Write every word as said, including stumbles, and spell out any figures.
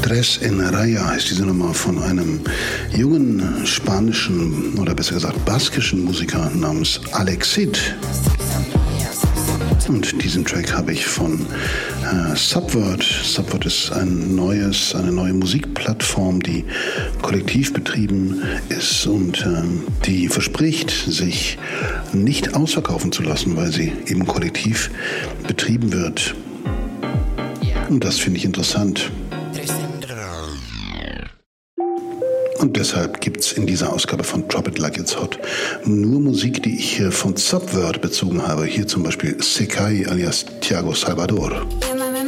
Tres en Raya heißt diese Nummer von einem jungen spanischen oder besser gesagt baskischen Musiker namens Alexid. Und diesen Track habe ich von äh, Subvert. Subvert ist ein neues, eine neue Musikplattform, die kollektiv betrieben ist und äh, die verspricht, sich nicht ausverkaufen zu lassen, weil sie eben kollektiv betrieben wird. Und das finde ich interessant. Und deshalb gibt es in dieser Ausgabe von Drop It Like It's Hot nur Musik, die ich von Subvert bezogen habe. Hier zum Beispiel Sekai alias Thiago Salvador.